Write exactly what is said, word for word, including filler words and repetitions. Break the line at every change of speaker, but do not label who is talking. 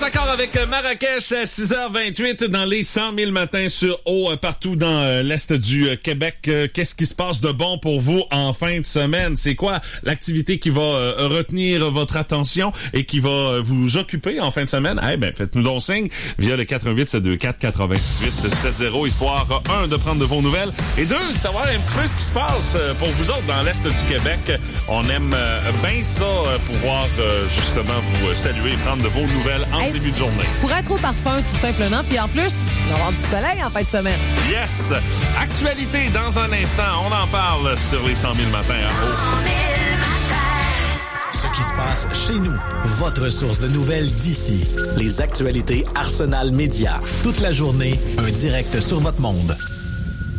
encore avec Marrakech à six heures vingt-huit dans les cent mille matins sur eau partout dans euh, l'est du euh, Québec. Euh, qu'est-ce qui se passe de bon pour vous en fin de semaine? C'est quoi l'activité qui va euh, retenir votre attention et qui va euh, vous occuper en fin de semaine? Eh ben, faites-nous donc signe via le quatre un huit sept deux quatre quatre-vingt-dix-huit soixante, histoire, un, de prendre de vos nouvelles et deux, de savoir un petit peu ce qui se passe euh, pour vous autres dans l'est du Québec. On aime euh, bien ça, euh, pouvoir euh, justement vous euh, saluer et prendre de vos nouvelles en hey, début de journée.
Pour être au parfum, tout simplement. Puis en plus, on va avoir du soleil en fin de semaine.
Yes! Actualité dans un instant. On en parle sur les cent mille matins à eau.
Ce qui se passe chez nous. Votre source de nouvelles d'ici. Les actualités Arsenal Média. Toute la journée, un direct sur votre monde.